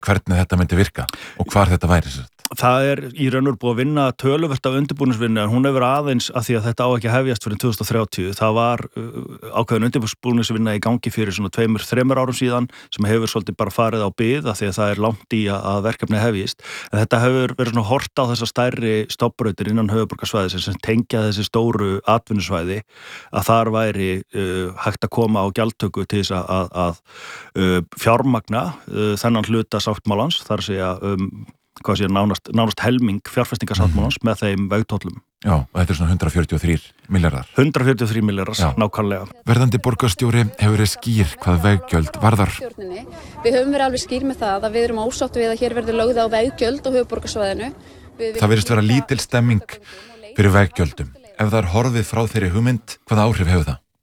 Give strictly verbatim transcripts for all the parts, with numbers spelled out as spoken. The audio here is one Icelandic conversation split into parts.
hvernig þetta myndi virka og hvar þetta væri sér. Það er í raun og veru búið að vinna töluvert af undirbúningsvinnu en hún hefur aðeins að því að þetta á ekki að hefjast fyrir tvö þúsund og þrjátíu. Það var ákveðin undirbúningsvinna í gangi fyrir svona tveimur, þremur árum síðan sem hefur svolítið bara farið á bið að því að það er langt í að verkefni hefjist. En þetta hefur verið svona hort á þessa stærri stofnbrautir innan höfuðborgarsvæðisins sem tengja þessi stóru atvinnusvæði að þar væri uh, hægt að koma á gjaldtöku til þess að, að, að uh, fjármagna uh, þennan hluta sáttmálans, þar að segja um hvað sé nánast, nánast helming fjárfestingarsáttmálans mm. með þeim vegtollum. Já, og þetta er svona hundrað fjörutíu og þrír milljarðar. hundrað fjörutíu og þrír milljarðar, nákvæmlega. Verðandi borgarstjóri hefur verið skýr hvað veggjöld varðar. Við höfum verið alveg skýr með það að við erum ósátt við að hér verður lögð á veggjöld á höfuðborgarsvæðinu. Það virðist vera lítil stemming fyrir veggjöldum. Ef það er horfið frá þeirri hugmynd, hvaða áhrif hefur það?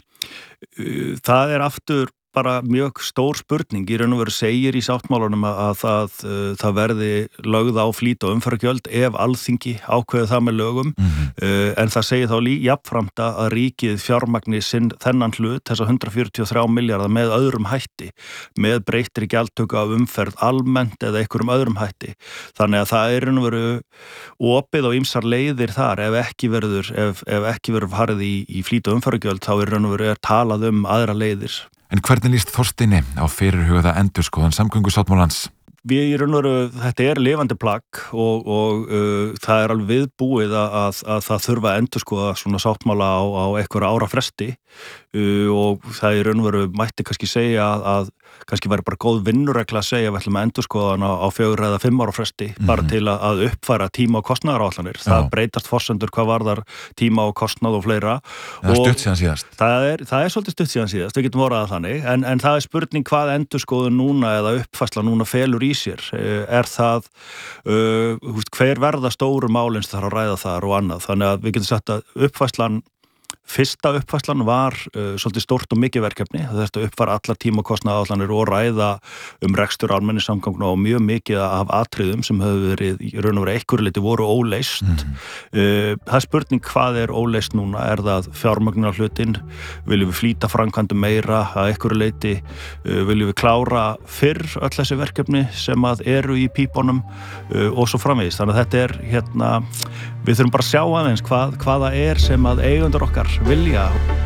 Það er aftur bara mjög stór spurning. Í raun og veru segir í sáttmálunum að það, uh, það verði lögð á flýt og umferðargjöld ef Alþingi ákveði það með lögum mm-hmm. uh, en það segir þá líka jafnframt að ríkið fjármagni sinn þennan hlut, þessa hundrað fjörutíu og þrír milljarða með öðrum hætti, með breyttri gjaldtöku af umferð almennt eða einhverjum öðrum hætti. Þannig að það er í raun og veru opið og ýmsar leiðir þar ef ekki verður, ef, ef ekki verður farið í, í flýt og umferðargjöld þá er í raun og veru er talað um aðra leiðir. En hvernig líst Þorsteini á fyrirhugaða endurskoðun samgöngusáttmálans? Við í raun og veru, þetta er lifandi plagg og, og uh, það er alveg viðbúið að, að það þurfa að endurskoða svona sáttmála á, á einhverja ára fresti uh, og það í raun og veru mætti kannski segja að, að kannski væri bara góð vinnuregla að segja við ætlum að endurskoða hana á fjögur eða fimm ára fresti mm-hmm. bara til að, að uppfæra tíma og kostnaðaráætlanir. Það breytast forsendur hvað varðar tíma og kostnað og fleira. Það er stutt síðan síðast. Það er, það er svolítið stutt síðan síðast, við getum vorað að þannig, en, en það er spurning hvað endurskoðun núna eða uppfærsla núna felur í sér. Er það, uh, hver verða stóru málin sem þarf að ræða þar og annað. Þannig að við getum sagt að uppfærslan Fyrsta uppfærslan var uh, svolítið stórt og mikið verkefni. Það þurfti að uppfæra allar tíma- og kostnaðaráætlanir og ræða um rekstur almenningssamgangna og mjög mikið af atriðum sem höfðu verið í raun og veru einhverju leyti voru óleyst. Mm-hmm. Uh, það er spurning hvað er óleyst núna. Er það fjármögnunar hlutinn? Viljum við flýta framkvæmdum meira að einhverju leyti? Uh, viljum við klára fyrr öll þessi verkefni sem að eru í pípunum uh, og svo framvegis. Þannig að þetta er hérna, við þurfum bara að sjá aðeins hvað, hvaða er sem að eigendur okkar vilja.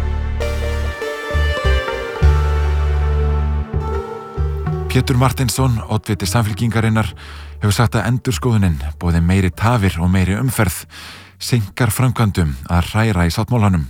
Pétur Marteinsson, oddviti Samfylkingarinnar, hefur sagt að endurskoðunin boði meiri tafir og meiri umferð, seinkar framkvæmdum að hræra í sáttmálanum.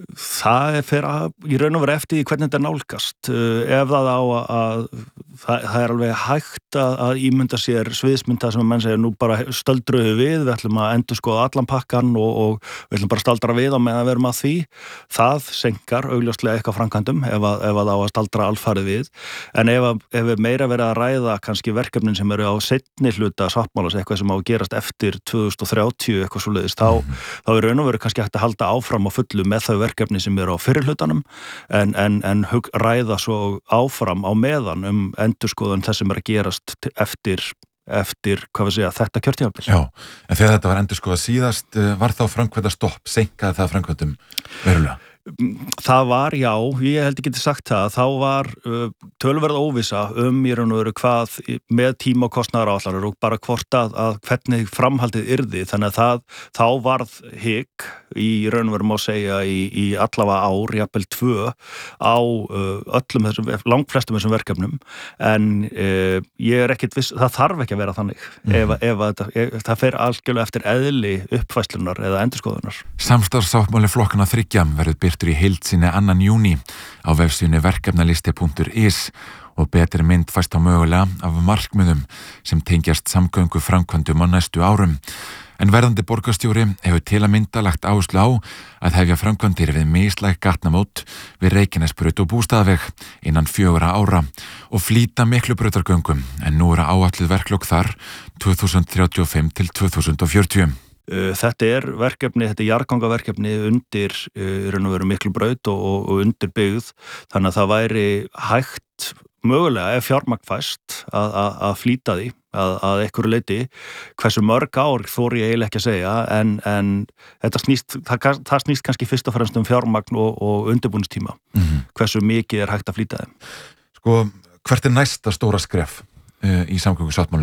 Það er fyrir að í raun og veru eftir því hvernig þetta nálgast. Ef það á að, að það, það er alveg hægt að, að ímynda sér sviðsmynda sem að menn segja nú bara stöldruðu við, við ætlum að endurskoða allan pakkan og, og við ætlum bara að staldra við á meðan við erum að því. Það seinkar augljóslega eitthvað framkvæmdum ef að, ef að á að staldra alfarið við. En ef, að, ef við meira verið að ræða kannski verkefnin sem eru á seinni hluta sáttmálas, eitthvað sem á að gerast eftir tvö þúsund og þrjátíu, eitthvað svoleiðis, þá, mm. þá er raun og veru kannski hægt að halda áfram á fullu með þau verkefni sem eru á fyrri hlutanum en, en, en hug, ræða svo áfram á meðan um endurskoðun þess sem er að gerast eftir, eftir hvað við segja, þetta kjörtímabil. Já, en þegar þetta var endurskoðað síðast, var þá framkvæmda stopp, seinkaði það framkvæmdum verulega? Það var, já, ég held ekki til sagt það, þá var uh, tölverð óvissa um í raun og veru hvað með tíma og kostnaðaráætlanir og bara hvort að, að hvernig framhaldið yrði, þannig að það, þá varð hik í raun og veru má segja í, í allavega ár, jafnvel tvö á uh, öllum þessum, langflestum þessum verkefnum, en uh, ég er ekkit viss, það þarf ekki að vera þannig mm. ef, ef, ef, ef það fer algjörlega eftir eðli uppfæslunar eða endurskoðunar. Samstarfsáttmáli flokkana þriggja verður birtur í heild sinni annan júní á vefsíðunni verkefnalisti punktur is og betri mynd fæst á mögulega af markmiðum sem tengjast samgöngu framkvæmdum á næstu árum. En verðandi borgarstjóri hefur til að mynda lagt áherslu á að hefja framkvæmdir við mislæg gatnamót við Reykjanesbraut og Bústaðaveg innan fjögurra ára og flýta Miklubrautargöngum en nú eru áætluð verklok þar tvö þúsund þrjátíu og fimm til tvö þúsund fjörutíu. Þetta er verkefni, þetta er jarðgangaverkefni undir uh, raun og veru Miklubraut og, og, og undir byggð, þannig að það væri hægt mögulega ef fjármagn fæst að, að, að flýta því að, að einhverju leyti. Hversu mörg ár þori ég eiginlega ekki að segja en, en þetta snýst, það, það snýst kannski fyrst og fremst um fjármagn og, og undirbúningstíma. Mm-hmm. Hversu mikið er hægt að flýta þeim. Sko, hvert er næsta stóra skref uh, í samgöngusáttmálanum